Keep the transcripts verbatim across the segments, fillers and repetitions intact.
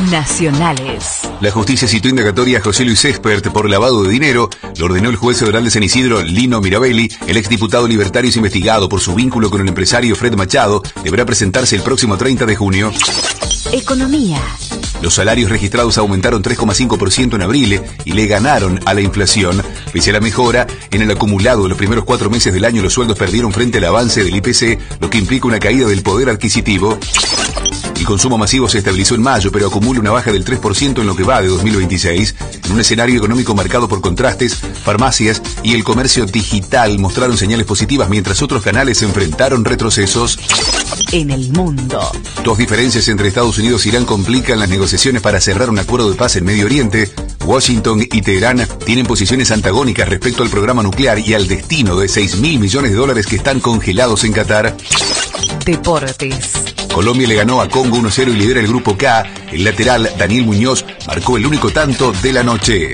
Nacionales. La justicia citó indagatoria a José Luis Espert por lavado de dinero. Lo ordenó el juez federal de San Isidro, Lino Mirabelli. El exdiputado libertario es investigado por su vínculo con el empresario Fred Machado. Deberá presentarse el próximo treinta de junio. Economía. Los salarios registrados aumentaron tres coma cinco por ciento en abril y le ganaron a la inflación. Pese a la mejora, en el acumulado de los primeros cuatro meses del año los sueldos perdieron frente al avance del I P C, lo que implica una caída del poder adquisitivo. El consumo masivo se estabilizó en mayo, pero acumula una baja del tres por ciento en lo que va de dos mil veintiséis. En un escenario económico marcado por contrastes, farmacias y el comercio digital mostraron señales positivas, mientras otros canales enfrentaron retrocesos. En el mundo. Dos diferencias entre Estados Unidos e Irán complican las negociaciones para cerrar un acuerdo de paz en Medio Oriente. Washington y Teherán tienen posiciones antagónicas respecto al programa nuclear y al destino de seis mil millones de dólares que están congelados en Qatar. Deportes. Colombia le ganó a Congo uno cero y lidera el grupo K. El lateral Daniel Muñoz marcó el único tanto de la noche.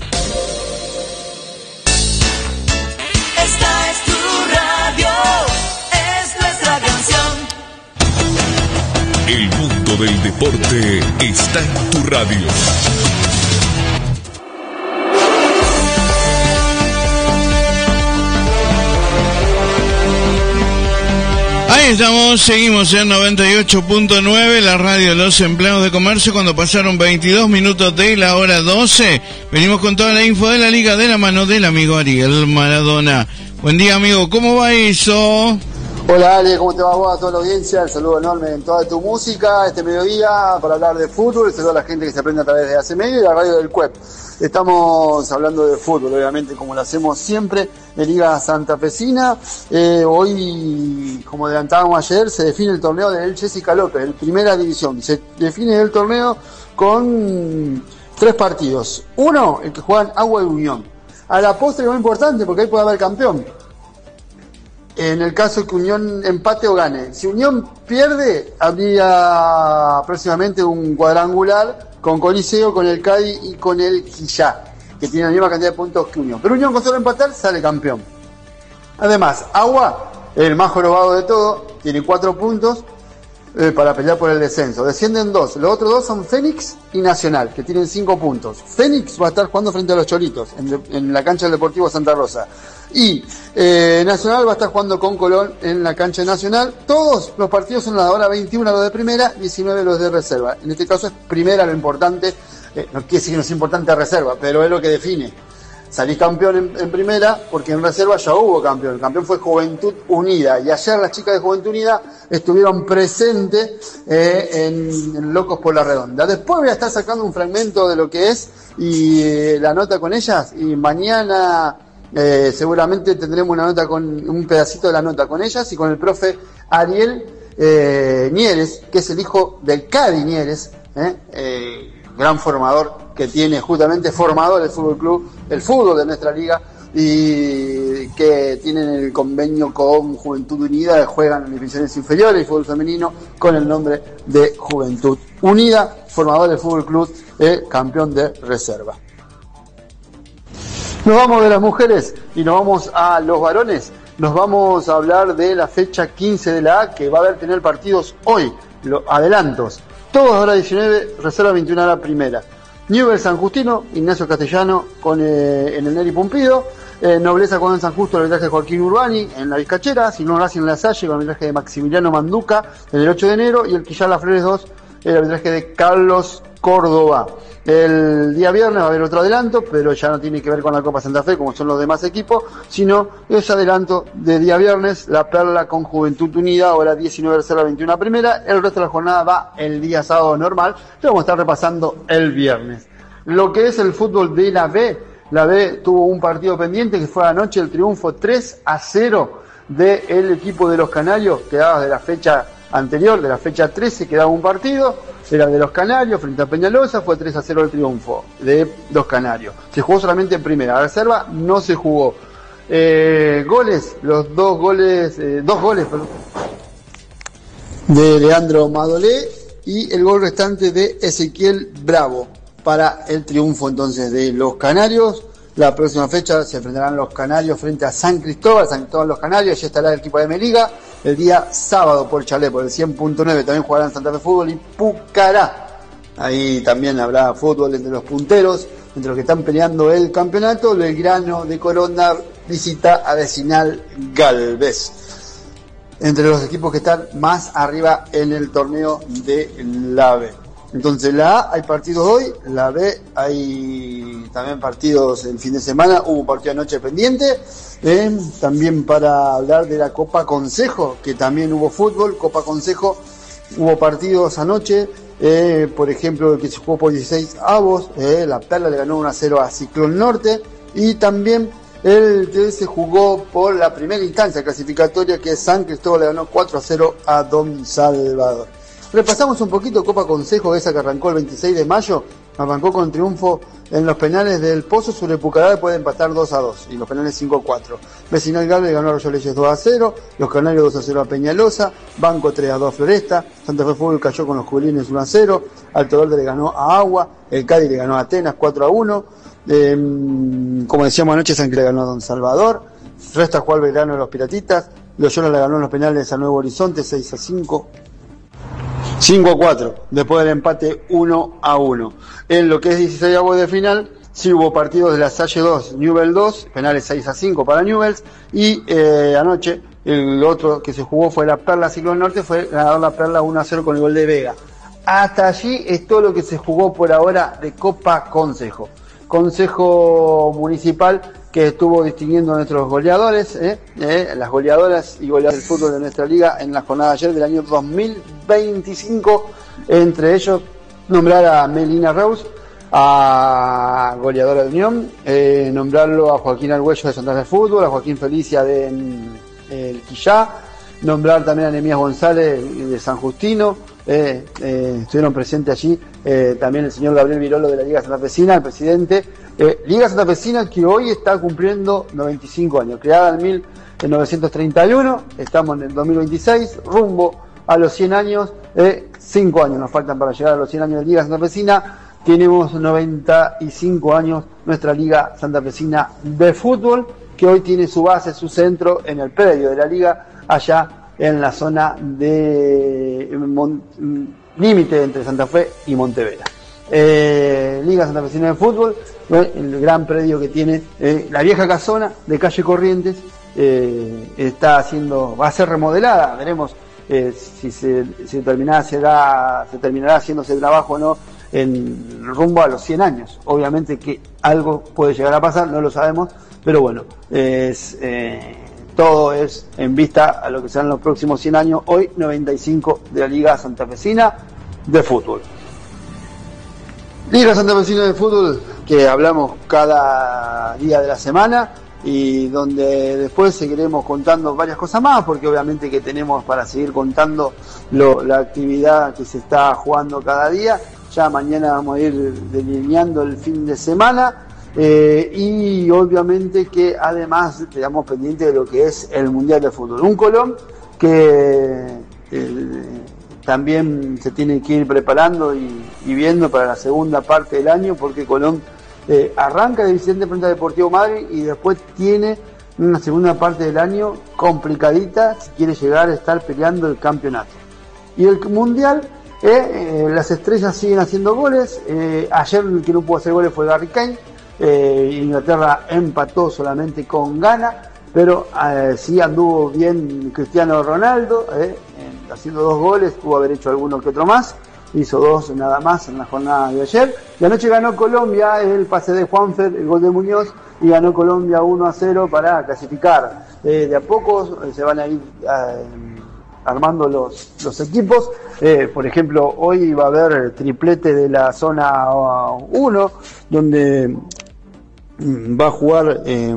Esta es tu radio, es nuestra canción. El mundo del deporte está en tu radio. Ahí estamos, seguimos en noventa y ocho punto nueve, la radio de los empleados de comercio, cuando pasaron veintidós minutos de la hora doce. Venimos con toda la info de la liga de la mano del amigo Ariel Maradona. Buen día, amigo, ¿cómo va eso? Hola Ale, ¿cómo te va vos, a toda la audiencia? El saludo enorme en toda tu música, este mediodía para hablar de fútbol. El saludo a la gente que se aprende a través de A C Medio y la radio del C U E P. Estamos hablando de fútbol, obviamente, como lo hacemos siempre, de Liga Santafesina. Eh, hoy, como adelantábamos ayer, se define el torneo del Jessica López, en primera división. Se define el torneo con tres partidos. Uno, el que juegan Agua y Unión. A la postre, muy importante, porque ahí puede haber campeón. En el caso que Unión empate o gane. Si Unión pierde, habría próximamente un cuadrangular con Coliseo, con el Cádiz y con el Quillá, que tiene la misma cantidad de puntos que Unión. Pero Unión, con solo empatar, sale campeón. Además, Agua, el más jorobado de todo, tiene cuatro puntos eh, para pelear por el descenso. Descienden dos. Los otros dos son Fénix y Nacional, que tienen cinco puntos. Fénix va a estar jugando frente a los Cholitos, en, de, en la cancha del Deportivo Santa Rosa. Y eh, Nacional va a estar jugando con Colón en la cancha nacional. Todos los partidos son a la hora veintiuno los de primera, diecinueve los de reserva. En este caso es primera lo importante. Eh, no quiere decir que no es importante la reserva, pero es lo que define. Salís campeón en, en primera, porque en reserva ya hubo campeón. El campeón fue Juventud Unida. Y ayer las chicas de Juventud Unida estuvieron presentes eh, en, en Locos por la Redonda. Después voy a estar sacando un fragmento de lo que es y eh, la nota con ellas. Y mañana eh, seguramente tendremos una nota con un pedacito de la nota con ellas y con el profe Ariel eh, Nieres, que es el hijo del Cadi Nieres, eh, eh, gran formador que tiene justamente formador el fútbol club, el fútbol de nuestra liga, y que tienen el convenio con Juventud Unida, juegan en divisiones inferiores y fútbol femenino con el nombre de Juventud Unida, formador del fútbol club, eh, campeón de reserva. Nos vamos de las mujeres y nos vamos a los varones. Nos vamos a hablar de la fecha quince de la A, que va a haber tener partidos hoy, los adelantos. Todos a hora diecinueve, reserva veintiuna hora primera. Newell's San Justino, Ignacio Castellano con eh, en el Neri Pumpido. Eh, Nobleza con San Justo, el arbitraje de Joaquín Urbani en la Vizcachera. Simón Racing en la Salle con el arbitraje de Maximiliano Manduca en el ocho de enero. Y el Quillá Las Flores dos, el arbitraje de Carlos Córdoba. El día viernes va a haber otro adelanto, pero ya no tiene que ver con la Copa Santa Fe como son los demás equipos, sino ese adelanto de día viernes, La Perla con Juventud Unida, hora diecinueve, reserva veintiuna primera. El resto de la jornada va el día sábado normal, lo vamos a estar repasando el viernes. Lo que es el fútbol de la B, la B tuvo un partido pendiente que fue anoche el triunfo tres a cero del equipo de los Canarios, que daba de la fecha anterior, de la fecha trece, quedaba un partido, era de los Canarios frente a Peñalosa, fue tres a cero el triunfo de los Canarios. Se jugó solamente en primera, la reserva no se jugó. Eh, goles, los dos goles, eh, dos goles perdón, de Leandro Madolé y el gol restante de Ezequiel Bravo para el triunfo entonces de los Canarios. La próxima fecha se enfrentarán los Canarios frente a San Cristóbal, San Cristóbal los Canarios, ya estará el equipo de Meliga. El día sábado por Chalé, por el cien punto nueve, también jugarán Santa Fe Fútbol y Pucará. Ahí también habrá fútbol entre los punteros, entre los que están peleando el campeonato. Belgrano de Coronda visita a Vecinal Galvez. Entre los equipos que están más arriba en el torneo de la B. Entonces la A hay partidos hoy, la B hay también partidos el fin de semana, hubo partido anoche pendiente, eh, también para hablar de la Copa Consejo, que también hubo fútbol, Copa Consejo, hubo partidos anoche, eh, por ejemplo el que se jugó por dieciséis avos, eh, la Perla le ganó uno a cero a Ciclón Norte, y también el que se jugó por la primera instancia clasificatoria, que es San Cristóbal, le ganó cuatro a cero a Don Salvador. Repasamos un poquito Copa Consejo, esa que arrancó el veintiséis de mayo, arrancó con triunfo en los penales del Pozo sobre Pucará, después de empatar dos a dos, y los penales cinco a cuatro. Vecinal Galvez ganó a Arroyo Leyes dos a cero, Los Canarios dos a cero a Peñalosa, Banco tres a dos a Floresta, Santa Fe Fútbol cayó con los Jubilines uno a cero, Alto Verde le ganó a Agua, el Cádiz le ganó a Atenas cuatro a uno, eh, como decíamos anoche, San Cristóbal le ganó a Don Salvador, Resta jugó al Belgrano de los Piratitas, Loyola le ganó en los penales a Nuevo Horizonte seis a cinco. cinco a cuatro, después del empate uno a uno. En lo que es dieciséis avos de final, sí hubo partidos de la Salle dos, Newell dos, penales seis a cinco para Newells, y eh, anoche el otro que se jugó fue la Perla Ciclón Norte, fue ganador la Perla uno a cero con el gol de Vega. Hasta allí es todo lo que se jugó por ahora de Copa Consejo. Consejo Municipal, que estuvo distinguiendo a nuestros goleadores, eh, eh, las goleadoras y goleadores del fútbol de nuestra liga en la jornada de ayer del año dos mil veinticinco, entre ellos nombrar a Melina Reus, a goleadora de Unión, eh, nombrarlo a Joaquín Argüello de Santa Fe Fútbol, a Joaquín Felicia de eh, El Quillá, nombrar también a Nemías González de San Justino, eh, eh, estuvieron presentes allí eh, también el señor Gabriel Virolo de la Liga Santafesina, el presidente. Eh, Liga Santafesina que hoy está cumpliendo noventa y cinco años, creada en mil novecientos treinta y uno, estamos en el dos mil veintiséis, rumbo a los cien años, eh, cinco años nos faltan para llegar a los cien años de Liga Santafesina, tenemos noventa y cinco años nuestra Liga Santafesina de fútbol, que hoy tiene su base, su centro en el predio de la Liga, allá en la zona de límite entre Santa Fe y Montevera. Eh, Liga Santafesina de Fútbol, eh, el gran predio que tiene eh, la vieja casona de calle Corrientes, eh, está haciendo, va a ser remodelada, veremos eh, si se, se terminará, será, se terminará haciéndose el trabajo o no en rumbo a los cien años. Obviamente que algo puede llegar a pasar, no lo sabemos, pero bueno, es, eh, todo es en vista a lo que serán los próximos cien años, hoy noventa y cinco de la Liga Santafesina de Fútbol. Liga Santafesina de Fútbol, que hablamos cada día de la semana y donde después seguiremos contando varias cosas más, porque obviamente que tenemos para seguir contando lo, la actividad que se está jugando cada día. Ya mañana vamos a ir delineando el fin de semana eh, y obviamente que además quedamos pendientes de lo que es el Mundial de Fútbol. Un Colón que eh, también se tiene que ir preparando y, y viendo para la segunda parte del año, porque Colón eh, arranca de visitante frente a Deportivo Madrid y después tiene una segunda parte del año complicadita si quiere llegar a estar peleando el campeonato. Y el Mundial, eh, eh, las estrellas siguen haciendo goles. Eh, ayer el que no pudo hacer goles fue Harry Kane. Eh, Inglaterra empató solamente con Ghana, pero eh, sí anduvo bien Cristiano Ronaldo, eh, haciendo dos goles, pudo haber hecho alguno que otro más, hizo dos nada más en la jornada de ayer. Y anoche ganó Colombia, el pase de Juanfer, el gol de Muñoz, y ganó Colombia uno a cero para clasificar. Eh, de a poco eh, se van a ir eh, armando los, los equipos. Eh, por ejemplo, hoy va a haber triplete de la zona uno, donde va a jugar eh,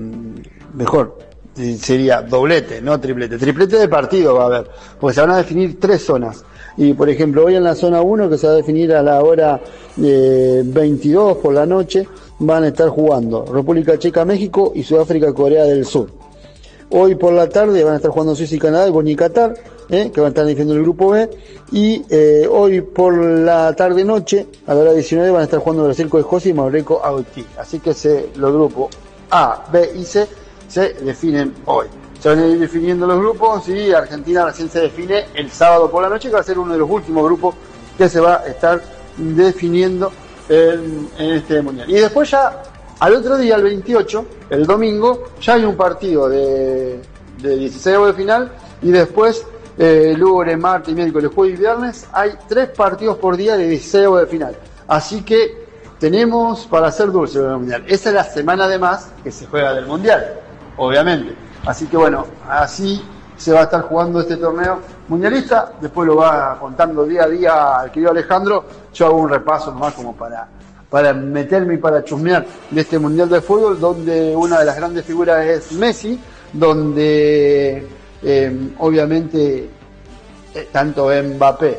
mejor. Sería doblete, no triplete. Triplete de partido va a haber, porque se van a definir tres zonas. Y por ejemplo, hoy en la zona uno, que se va a definir a la hora eh, veintidós por la noche, van a estar jugando República Checa, México y Sudáfrica, Corea del Sur. Hoy por la tarde van a estar jugando Suiza y Canadá, y Bosnia y Qatar, eh, que van a estar defendiendo el grupo B. Y eh, hoy por la tarde-noche, a la hora diecinueve, van a estar jugando Brasil con Escocia y Marruecos Haití. Así que se, los grupos A, B y C se definen hoy. Se van a ir definiendo los grupos y Argentina recién se define el sábado por la noche, que va a ser uno de los últimos grupos que se va a estar definiendo en, en este mundial. Y después ya, al otro día, el veintiocho, el domingo, ya hay un partido de, de dieciséis de final, y después, eh, lunes, martes, miércoles, jueves y viernes, hay tres partidos por día de dieciséis de final. Así que tenemos para hacer dulce el mundial. Esa es la semana de más que se juega del mundial, obviamente. Así que bueno, así se va a estar jugando este torneo mundialista. Después lo va contando día a día el querido Alejandro. Yo hago un repaso nomás como para, para meterme y para chusmear de este mundial de fútbol, donde una de las grandes figuras es Messi, donde eh, obviamente eh, tanto Mbappé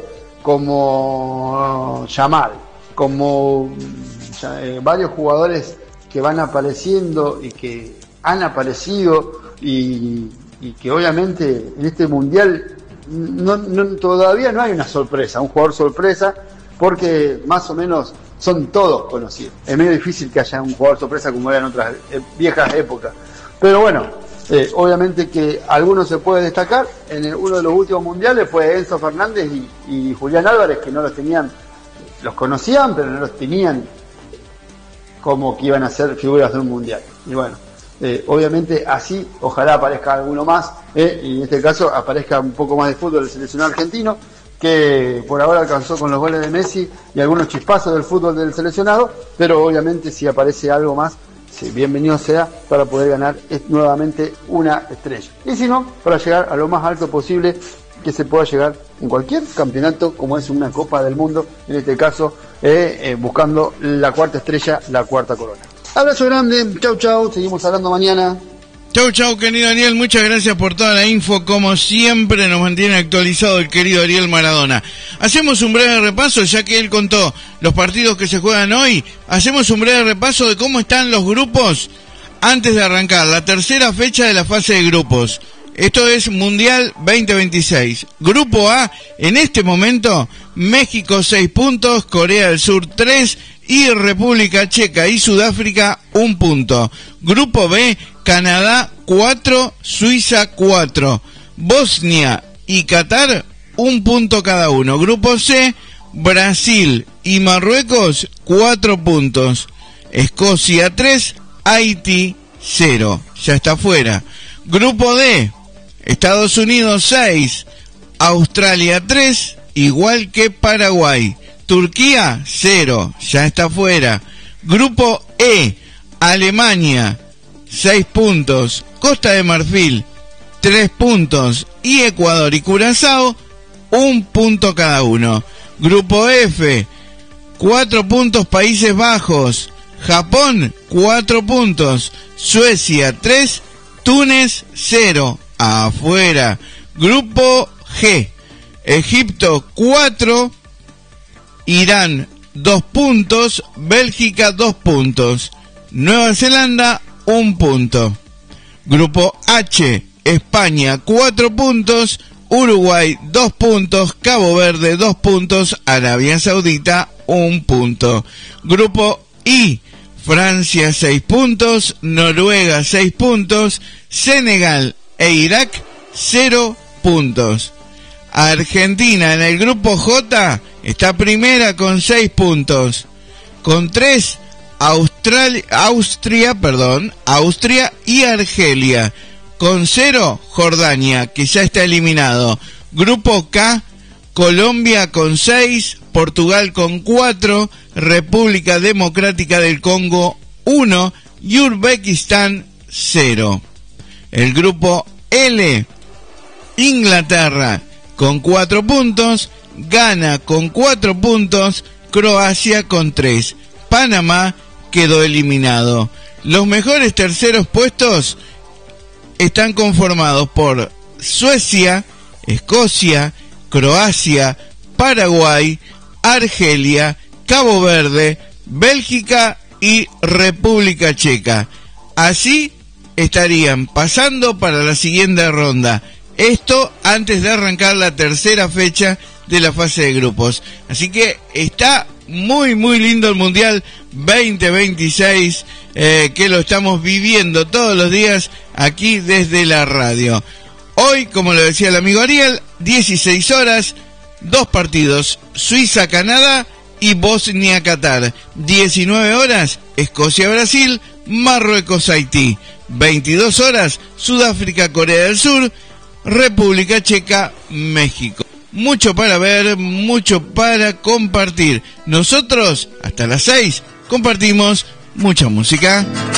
como Yamal, como eh, varios jugadores que van apareciendo y que han aparecido y, y que obviamente en este mundial no, no, todavía no hay una sorpresa, un jugador sorpresa, porque más o menos son todos conocidos. Es medio difícil que haya un jugador sorpresa como era en otras eh, viejas épocas, pero bueno, eh, obviamente que algunos se puede destacar. En el, uno de los últimos mundiales fue Enzo Fernández y, y Julián Álvarez, que no los tenían, los conocían, pero no los tenían como que iban a ser figuras de un mundial. Y bueno, eh, obviamente así, ojalá aparezca alguno más, eh, y en este caso aparezca un poco más de fútbol del seleccionado argentino, que por ahora alcanzó con los goles de Messi y algunos chispazos del fútbol del seleccionado, pero obviamente si aparece algo más, sí, bienvenido sea, para poder ganar nuevamente una estrella. Y si no, para llegar a lo más alto posible que se pueda llegar en cualquier campeonato, como es una Copa del Mundo, en este caso, eh, eh, buscando la cuarta estrella, la cuarta corona. Abrazo grande, chau chau, seguimos hablando mañana. Chau chau, querido Ariel, muchas gracias por toda la info, como siempre nos mantiene actualizado el querido Ariel Maradona. Hacemos un breve repaso, ya que él contó los partidos que se juegan hoy, hacemos un breve repaso de cómo están los grupos antes de arrancar la tercera fecha de la fase de grupos. Esto es Mundial veinte veintiséis. Grupo A, en este momento, México seis puntos, Corea del Sur tres y República Checa y Sudáfrica un punto. Grupo B, Canadá cuatro, Suiza cuatro, Bosnia y Qatar un punto cada uno. Grupo C, Brasil y Marruecos cuatro puntos, Escocia tres, Haití cero, ya está fuera. Grupo D, Estados Unidos seis, Australia tres, igual que Paraguay. Turquía cero, ya está fuera. Grupo E, Alemania seis puntos, Costa de Marfil tres puntos y Ecuador y Curazao un punto cada uno. Grupo F, cuatro puntos Países Bajos, Japón cuatro puntos, Suecia tres, Túnez cero, afuera. Grupo G, Egipto cuatro, Irán dos puntos, Bélgica dos puntos, Nueva Zelanda un punto. Grupo H, España cuatro puntos, Uruguay dos puntos, Cabo Verde dos puntos, Arabia Saudita un punto. Grupo I, Francia seis puntos, Noruega seis puntos, Senegal e Irak cero puntos. Argentina en el grupo J está primera con seis puntos. Con tres, Australia, Austria, perdón, Austria y Argelia. Con cero, Jordania, que ya está eliminado. Grupo K, Colombia con seis, Portugal con cuatro, República Democrática del Congo uno y Uzbekistán cero. El grupo L, Inglaterra con cuatro puntos, Ghana con cuatro puntos, Croacia con tres. Panamá quedó eliminado. Los mejores terceros puestos están conformados por Suecia, Escocia, Croacia, Paraguay, Argelia, Cabo Verde, Bélgica y República Checa. Así estarían pasando para la siguiente ronda. Esto antes de arrancar la tercera fecha de la fase de grupos. Así que está muy muy lindo el Mundial veinte veintiséis, eh, que lo estamos viviendo todos los días aquí desde la radio. Hoy, como le decía el amigo Ariel, dieciséis horas, dos partidos, Suiza-Canadá y Bosnia-Qatar. diecinueve horas, Escocia-Brasil, Marruecos-Haití. veintidós horas, Sudáfrica-Corea del Sur, República Checa, México. Mucho para ver, mucho para compartir. Nosotros, hasta las seis, compartimos mucha música.